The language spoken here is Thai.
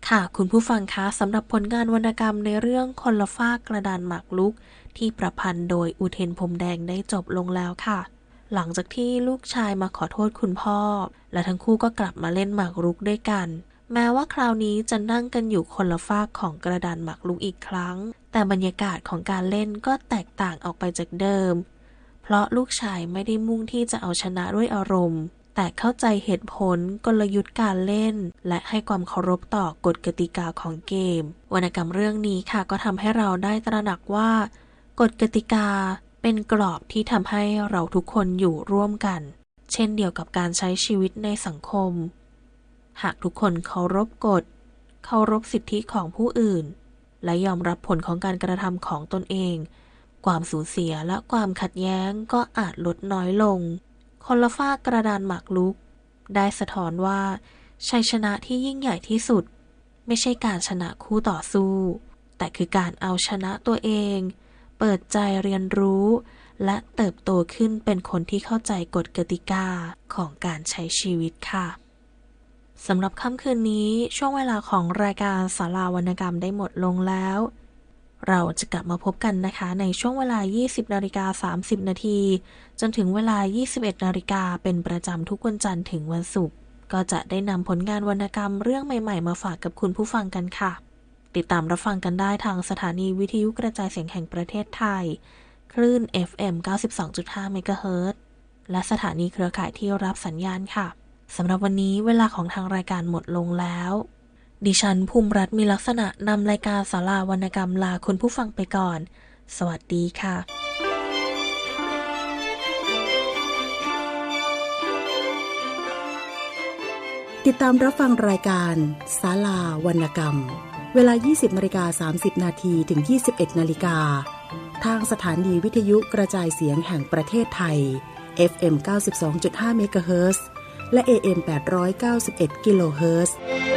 ค่ะคุณผู้ฟังคะสำหรับผลงานวรรณกรรมในเรื่องคนละฟากกระดานหมากรุกที่ประพันธ์โดยอุเทนพรหมแดงได้จบลงแล้วค่ะหลังจากที่ลูกชายมาขอโทษคุณพ่อและทั้งคู่ก็กลับมาเล่นหมากรุกด้วยกันแม้ว่าคราวนี้จะนั่งกันอยู่คนละฟากของกระดานหมากรุกอีกครั้งแต่บรรยากาศของการเล่นก็แตกต่างออกไปจากเดิมเพราะลูกชายไม่ได้มุ่งที่จะเอาชนะด้วยอารมณ์แต่เข้าใจเหตุผลกลยุทธ์การเล่นและให้ความเคารพต่อกฎกติกาของเกมวรรณกรรมเรื่องนี้ค่ะก็ทำให้เราได้ตระหนักว่ากฎกติกาเป็นกรอบที่ทำให้เราทุกคนอยู่ร่วมกันเช่นเดียวกับการใช้ชีวิตในสังคมหากทุกคนเคารพกฎเคารพสิทธิของผู้อื่นและยอมรับผลของการกระทำของตนเองความสูญเสียและความขัดแย้งก็อาจลดน้อยลงคนละฟากกระดานหมากรุกได้สะท้อนว่าชัยชนะที่ยิ่งใหญ่ที่สุดไม่ใช่การชนะคู่ต่อสู้แต่คือการเอาชนะตัวเองเปิดใจเรียนรู้และเติบโตขึ้นเป็นคนที่เข้าใจกฎกติกาของการใช้ชีวิตค่ะสำหรับค่ำคืนนี้ช่วงเวลาของรายการศาลาวรรณกรรมได้หมดลงแล้วเราจะกลับมาพบกันนะคะในช่วงเวลา 20:30 นาทีจนถึงเวลา 21 นาฬิกาเป็นประจำทุกวันจันทร์ถึงวันศุกร์ก็จะได้นำผลงานวรรณกรรมเรื่องใหม่ๆมาฝากกับคุณผู้ฟังกันค่ะติดตามรับฟังกันได้ทางสถานีวิทยุกระจายเสียงแห่งประเทศไทยคลื่น FM 92.5 เมกะเฮิรตซ์และสถานีเครือข่ายที่รับสัญญาณค่ะสำหรับวันนี้เวลาของทางรายการหมดลงแล้วดิฉันภูมิรัตน์มีลักษณะนำรายการศาลาวรรณกรรมลาคุณผู้ฟังไปก่อนสวัสดีค่ะติดตามรับฟังรายการศาลาวรรณกรรมเวลา 20:30 นาทีถึง 21 นาฬิกาทางสถานีวิทยุกระจายเสียงแห่งประเทศไทย FM 92.5 เมกะเฮิรตซ์และ AM 891 กิโลเฮิรตซ์